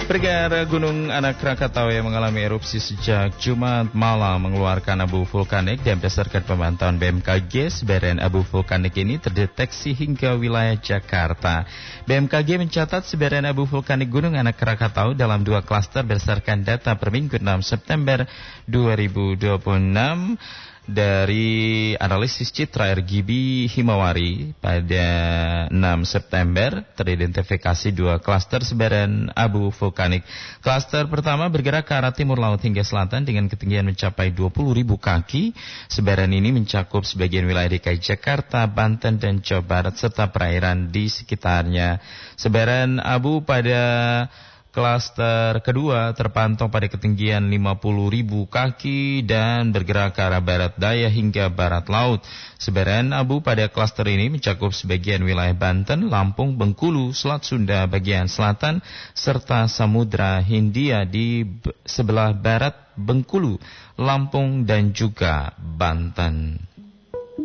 Pergera Gunung Anak Krakatau yang mengalami erupsi sejak Jumat malam mengeluarkan abu vulkanik dan berdasarkan pemantauan BMKG, sebaran abu vulkanik ini terdeteksi hingga wilayah Jakarta. BMKG mencatat sebaran abu vulkanik Gunung Anak Krakatau dalam 2 klaster berdasarkan data per Minggu 6 September 2026. Dari analisis citra RGB Himawari pada 6 September teridentifikasi 2 klaster sebaran abu vulkanik. Klaster pertama bergerak ke arah timur laut hingga selatan dengan ketinggian mencapai 20.000 kaki. Sebaran ini mencakup sebagian wilayah DKI Jakarta, Banten, dan Jawa Barat serta perairan di sekitarnya. Sebaran abu pada klaster kedua terpantau pada ketinggian 50.000 kaki dan bergerak ke arah barat daya hingga barat laut. Sebaran abu pada klaster ini mencakup sebagian wilayah Banten, Lampung, Bengkulu, Selat Sunda bagian selatan, serta Samudra Hindia di sebelah barat Bengkulu, Lampung, dan juga Banten.